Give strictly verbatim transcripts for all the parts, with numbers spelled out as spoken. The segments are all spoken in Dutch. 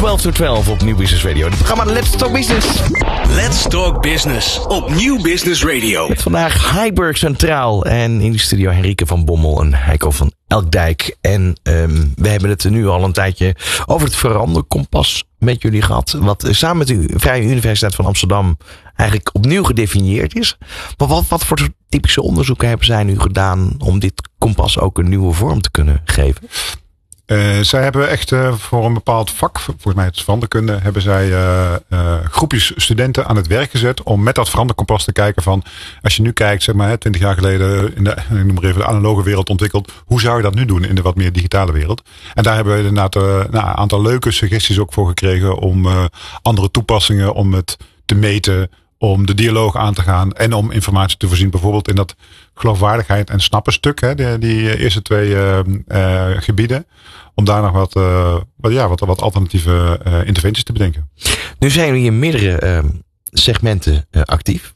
twaalf tot twaalf op Nieuw Business Radio. Het programma Let's Talk Business. Let's Talk Business op Nieuw Business Radio. Met vandaag Heiberg Centraal en in de studio Henrike van Bommel en Heiko van Elkdijk. En um, we hebben het er nu al een tijdje over het veranderkompas met jullie gehad. Wat samen met de Vrije Universiteit van Amsterdam eigenlijk opnieuw gedefinieerd is. Maar wat, wat voor typische onderzoeken hebben zij nu gedaan om dit kompas ook een nieuwe vorm te kunnen geven? Uh, zij hebben echt uh, voor een bepaald vak, volgens mij het veranderkunde, hebben zij uh, uh, groepjes studenten aan het werk gezet om met dat veranderkompas te kijken van, als je nu kijkt, zeg maar, twintig jaar geleden in de, ik noem maar even de analoge wereld ontwikkeld, hoe zou je dat nu doen in de wat meer digitale wereld? En daar hebben we inderdaad uh, nou, een aantal leuke suggesties ook voor gekregen om uh, andere toepassingen, om het te meten, om de dialoog aan te gaan en om informatie te voorzien. Bijvoorbeeld in dat geloofwaardigheid en snappen stuk, hè, die, die eerste twee uh, uh, gebieden. Om daar nog wat, uh, wat, ja, wat, wat alternatieve uh, interventies te bedenken. Nu zijn jullie in meerdere uh, segmenten uh, actief.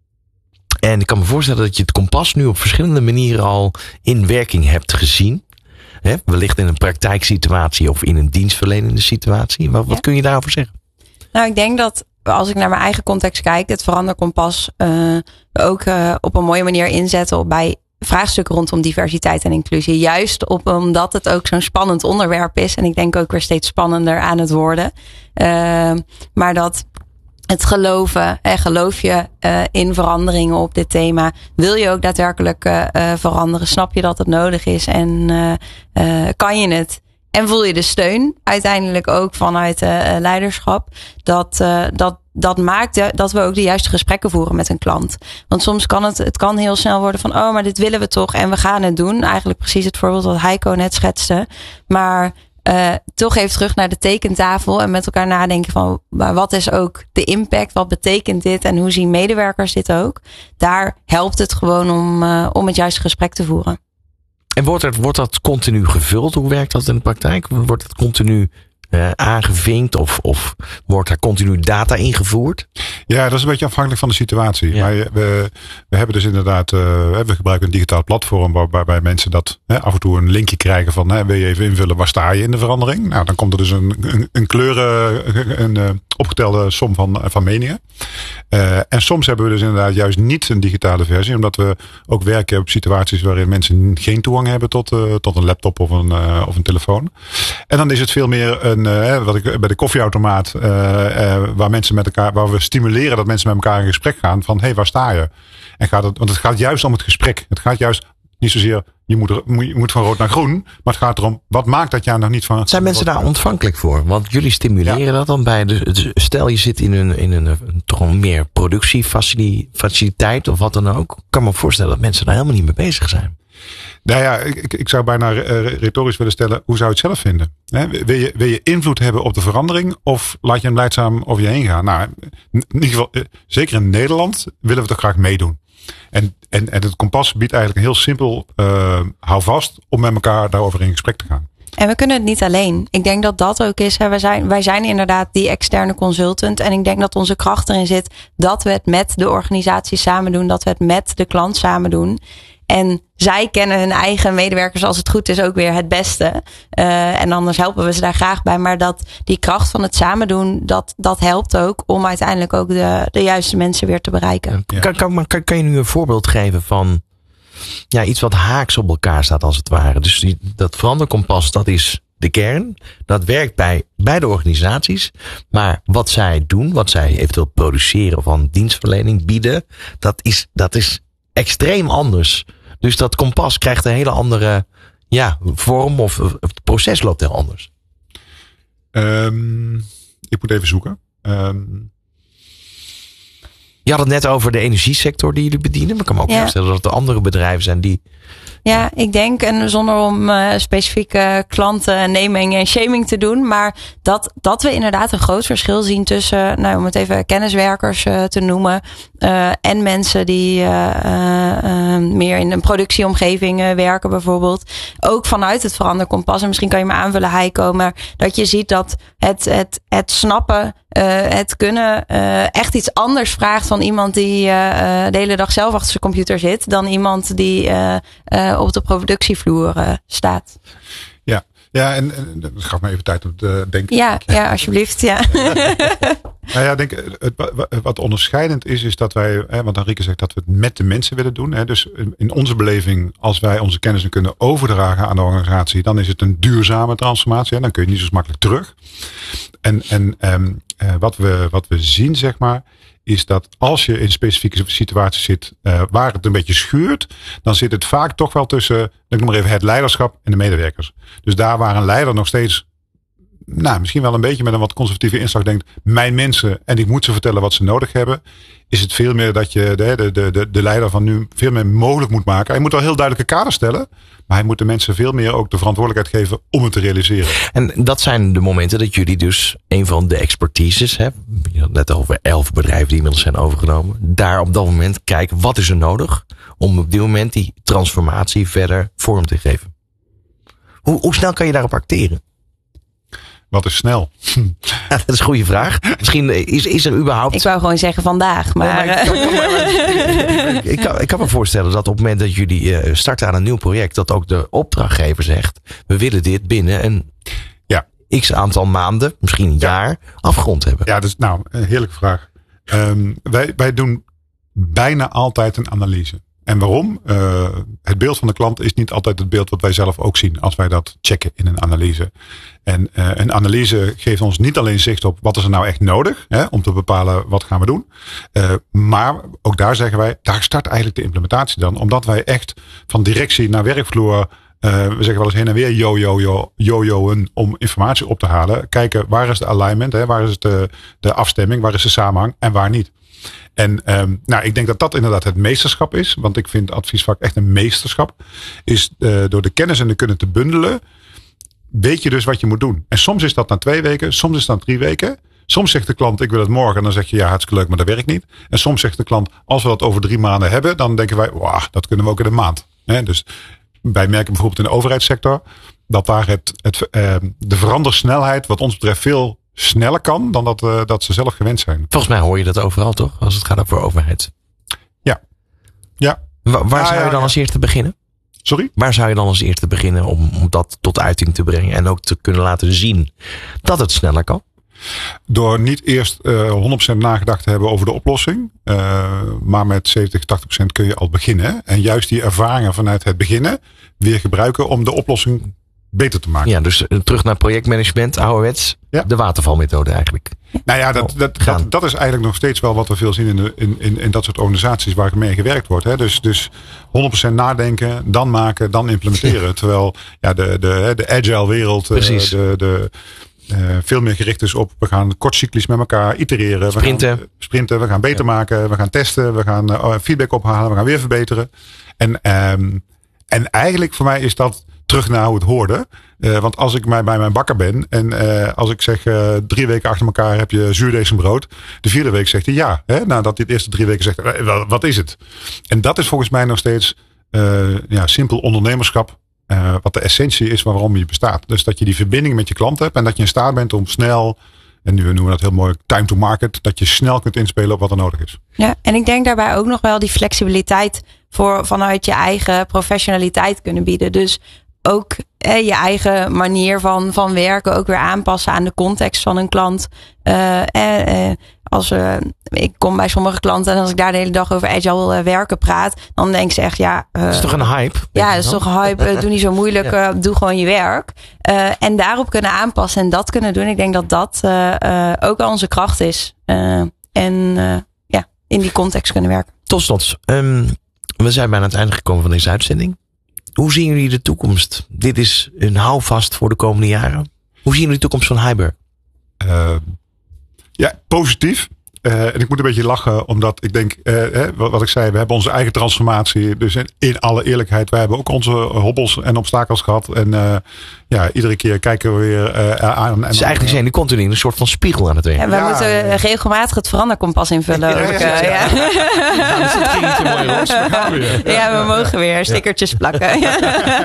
En ik kan me voorstellen dat je het kompas nu op verschillende manieren al in werking hebt gezien. Hè? Wellicht in een praktijksituatie of in een dienstverlenende situatie. Wat, wat ja. kun je daarover zeggen? Nou, ik denk dat als ik naar mijn eigen context kijk, het veranderkompas uh, ook uh, op een mooie manier inzetten op bij vraagstukken rondom diversiteit en inclusie. Juist op, omdat het ook zo'n spannend onderwerp is. En ik denk ook weer steeds spannender aan het worden. Uh, maar dat het geloven, en geloof je uh, in veranderingen op dit thema? Wil je ook daadwerkelijk uh, uh, veranderen? Snap je dat het nodig is? En uh, uh, kan je het? En voel je de steun uiteindelijk ook vanuit uh, leiderschap. Dat, uh, dat, dat maakt de, dat we ook de juiste gesprekken voeren met een klant. Want soms kan het, het kan heel snel worden van, oh, maar dit willen we toch en we gaan het doen. Eigenlijk precies het voorbeeld wat Heiko net schetste. Maar uh, toch even terug naar de tekentafel en met elkaar nadenken van, maar wat is ook de impact? Wat betekent dit? En hoe zien medewerkers dit ook? Daar helpt het gewoon om, uh, om het juiste gesprek te voeren. En wordt, er, wordt dat continu gevuld? Hoe werkt dat in de praktijk? Wordt het continu uh, aangevinkt of, of wordt er continu data ingevoerd? Ja, dat is een beetje afhankelijk van de situatie. Ja. Maar we, we hebben dus inderdaad, uh, we gebruiken een digitaal platform waar, waarbij mensen dat hè, af en toe een linkje krijgen van, hè, wil je even invullen, waar sta je in de verandering? Nou, dan komt er dus een, een, een kleuren, een, een opgetelde som van, van meningen. Uh, en soms hebben we dus inderdaad juist niet een digitale versie, omdat we ook werken op situaties waarin mensen geen toegang hebben tot, uh, tot een laptop of een, uh, of een telefoon. En dan is het veel meer een, uh, wat ik bij de koffieautomaat, uh, uh, waar mensen met elkaar, waar we stimuleren dat mensen met elkaar in gesprek gaan van, hé, hey, waar sta je? En gaat het, want het gaat juist om het gesprek. Het gaat juist niet zozeer, je moet, je moet van rood naar groen, maar het gaat erom, wat maakt dat jij nog niet van... Zijn mensen daar ontvankelijk voor? Want jullie stimuleren ja. dat dan bij de, stel je zit in een, in een, toch een meer productiefaciliteit of wat dan ook. Ik kan me voorstellen dat mensen daar helemaal niet mee bezig zijn. Nou ja, ik, ik zou bijna retorisch willen stellen, hoe zou je het zelf vinden? He, wil, je, wil je invloed hebben op de verandering of laat je hem leidzaam over je heen gaan? Nou, in ieder geval, zeker in Nederland willen we toch graag meedoen. En, en, en het kompas biedt eigenlijk een heel simpel uh, houvast om met elkaar daarover in gesprek te gaan. En we kunnen het niet alleen. Ik denk dat dat ook is. Hè. Wij, zijn, wij zijn inderdaad die externe consultant. En ik denk dat onze kracht erin zit dat we het met de organisatie samen doen. Dat we het met de klant samen doen. En zij kennen hun eigen medewerkers als het goed is ook weer het beste. Uh, en anders helpen we ze daar graag bij. Maar dat die kracht van het samen doen, dat, dat helpt ook om uiteindelijk ook de, de juiste mensen weer te bereiken. Ja. Kan, kan, kan, kan je nu een voorbeeld geven van ja, iets wat haaks op elkaar staat als het ware? Dus die, dat veranderkompas, dat is de kern. Dat werkt bij, bij de organisaties. Maar wat zij doen, wat zij eventueel produceren van dienstverlening, bieden, dat is, dat is extreem anders. Dus dat kompas krijgt een hele andere ja, vorm of, of het proces loopt heel anders. Um, ik moet even zoeken. Um. Je had het net over de energiesector die jullie bedienen. Maar ik kan me ook ja. voorstellen dat er andere bedrijven zijn die... Ja, ik denk, en zonder om uh, specifieke klanten naming en shaming te doen, maar dat, dat we inderdaad een groot verschil zien tussen, nou, om het even kenniswerkers uh, te noemen, uh, en mensen die uh, uh, meer in een productieomgeving uh, werken bijvoorbeeld. Ook vanuit het veranderkompas. En misschien kan je me aanvullen, Heiko, maar dat je ziet dat het, het, het snappen, uh, het kunnen uh, echt iets anders vraagt van iemand die uh, de hele dag zelf achter zijn computer zit, dan iemand die uh, uh, op de productievloer uh, staat. Ja, Ja, en, en dat gaf me even tijd om te denken. Ja, ja alsjeblieft. Ja. Nou ja, ik denk, het, wat onderscheidend is, is dat wij, hè, want Henrike zegt dat we het met de mensen willen doen. Hè, dus in onze beleving, als wij onze kennis kunnen overdragen aan de organisatie, dan is het een duurzame transformatie. Hè, dan kun je niet zo makkelijk terug. En, en um, uh, wat, we, wat we zien, zeg maar, is dat als je in specifieke situaties zit uh, waar het een beetje schuurt, dan zit het vaak toch wel tussen, ik noem maar even, het leiderschap en de medewerkers. Dus daar waar een leider nog steeds, nou, misschien wel een beetje met een wat conservatieve inslag denkt, mijn mensen en ik moet ze vertellen wat ze nodig hebben, is het veel meer dat je de, de, de, de leider van nu veel meer mogelijk moet maken. Hij moet wel heel duidelijke kaders stellen, maar hij moet de mensen veel meer ook de verantwoordelijkheid geven om het te realiseren. En dat zijn de momenten dat jullie dus een van de expertises, hè, je had net over elf bedrijven die inmiddels zijn overgenomen, daar op dat moment kijken, wat is er nodig om op dit moment die transformatie verder vorm te geven? Hoe, hoe snel kan je daarop acteren? Wat is snel? Ja, dat is een goede vraag. Misschien is, is er überhaupt... Ik wou gewoon zeggen vandaag. Maar, oh, maar ik, ik, kan, ik kan me voorstellen dat op het moment dat jullie uh, starten aan een nieuw project, dat ook de opdrachtgever zegt, we willen dit binnen een ja. x aantal maanden, misschien een ja. jaar, afgerond hebben. Ja, dat is nou een heerlijke vraag. Um, wij, wij doen bijna altijd een analyse. En waarom? Uh, het beeld van de klant is niet altijd het beeld wat wij zelf ook zien als wij dat checken in een analyse. En uh, een analyse geeft ons niet alleen zicht op wat is er nou echt nodig, hè, om te bepalen wat gaan we doen. Uh, maar ook daar zeggen wij, daar start eigenlijk de implementatie dan. Omdat wij echt van directie naar werkvloer, uh, we zeggen wel eens heen en weer yo-yo-yo-yo-yoen om informatie op te halen. Kijken waar is de alignment, hè, waar is de, de afstemming, waar is de samenhang en waar niet. En um, nou, ik denk dat dat inderdaad het meesterschap is. Want ik vind adviesvak echt een meesterschap. Is uh, door de kennis en de kunnen te bundelen, weet je dus wat je moet doen. En soms is dat na twee weken, soms is dat na drie weken. Soms zegt de klant, ik wil het morgen. En dan zeg je, ja, hartstikke leuk, maar dat werkt niet. En soms zegt de klant, als we dat over drie maanden hebben, dan denken wij, wauw, dat kunnen we ook in een maand. He, dus wij merken bijvoorbeeld in de overheidssector dat daar het, het, uh, de verandersnelheid wat ons betreft veel sneller kan dan dat, uh, dat ze zelf gewend zijn. Volgens mij hoor je dat overal, toch? Als het gaat over overheid. Ja. ja. Waar, waar ah, zou je ja, dan ja. als eerste beginnen? Sorry? Waar zou je dan als eerste beginnen om, om dat tot uiting te brengen en ook te kunnen laten zien dat het sneller kan? Door niet eerst uh, honderd procent nagedacht te hebben over de oplossing. Uh, maar met zeventig, tachtig procent kun je al beginnen. En juist die ervaringen vanuit het beginnen weer gebruiken om de oplossing beter te maken. Ja, dus terug naar projectmanagement, ouderwets. Ja. De watervalmethode eigenlijk. Nou ja, dat, dat, dat, dat is eigenlijk nog steeds wel wat we veel zien in, de, in, in, in dat soort organisaties waar mee gewerkt wordt. Hè. Dus, dus honderd procent nadenken, dan maken, dan implementeren. Terwijl ja, de, de, de agile wereld Precies. de, de, uh, veel meer gericht is op, we gaan kortcyclisch met elkaar itereren. Sprinten. We gaan, sprinten, we gaan beter ja. maken, we gaan testen, we gaan uh, feedback ophalen, we gaan weer verbeteren. En, um, en eigenlijk voor mij is dat terug naar hoe het hoorde. Uh, want als ik bij mijn bakker ben en uh, als ik zeg uh, drie weken achter elkaar heb je zuurdesembrood. De vierde week zegt hij ja. Hè? Nadat hij de eerste drie weken zegt, uh, wat is het? En dat is volgens mij nog steeds uh, ja, simpel ondernemerschap. Uh, wat de essentie is waarom je bestaat. Dus dat je die verbinding met je klant hebt en dat je in staat bent om snel, en nu noemen we dat heel mooi time to market, dat je snel kunt inspelen op wat er nodig is. Ja, en ik denk daarbij ook nog wel die flexibiliteit voor vanuit je eigen professionaliteit kunnen bieden. Dus ook eh, je eigen manier van, van werken ook weer aanpassen aan de context van een klant. Uh, eh, eh, als uh, ik kom bij sommige klanten en als ik daar de hele dag over agile uh, werken praat, dan denk ze echt, ja. Uh, dat is toch een hype? Ja, dat is toch een hype. Uh, doe niet zo moeilijk. Ja. Uh, doe gewoon je werk. Uh, en daarop kunnen aanpassen en dat kunnen doen. Ik denk dat dat uh, uh, ook wel onze kracht is. Uh, en uh, ja, in die context kunnen werken. Tot slot, um, we zijn bijna aan het einde gekomen van deze uitzending. Hoe zien jullie de toekomst? Dit is een houvast voor de komende jaren. Hoe zien jullie de toekomst van Hyber? Uh, ja, positief. Uh, en ik moet een beetje lachen, omdat ik denk, uh, hè, wat, wat ik zei, we hebben onze eigen transformatie. Dus in, in alle eerlijkheid, wij hebben ook onze hobbels en obstakels gehad. En uh, ja, iedere keer kijken we weer uh, aan. Dus eigenlijk zijn die continu een soort van spiegel aan het werk. En wij ja, moeten ja. regelmatig het veranderkompas invullen. Ja, ja, ja, ja. Ja. Nou, dus dat ging niet zo mooi los. We gaan weer. Ja, we mogen weer stickertjes plakken. Ja.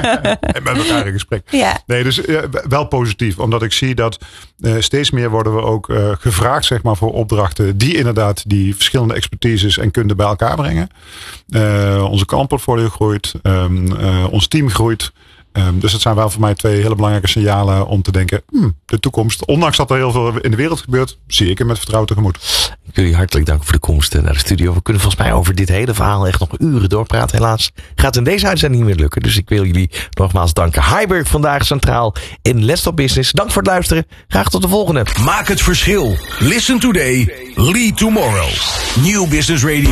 En met elkaar in gesprek. Ja. Nee, dus uh, wel positief. Omdat ik zie dat uh, steeds meer worden we ook uh, gevraagd, zeg maar, voor opdrachten die Die inderdaad die verschillende expertises en kunde bij elkaar brengen. Uh, onze klantportfolio groeit. Um, uh, ons team groeit. Um, dus het zijn wel voor mij twee hele belangrijke signalen om te denken, hmm, de toekomst, ondanks dat er heel veel in de wereld gebeurt, zie ik er met vertrouwen tegemoet. Ik wil jullie hartelijk danken voor de komst naar de studio. We kunnen volgens mij over dit hele verhaal echt nog uren doorpraten. Helaas gaat in deze uitzending niet meer lukken. Dus ik wil jullie nogmaals danken. Heiberg vandaag centraal in Let's Talk Business. Dank voor het luisteren. Graag tot de volgende. Maak het verschil. Listen today. Lead tomorrow. Nieuw Business Radio.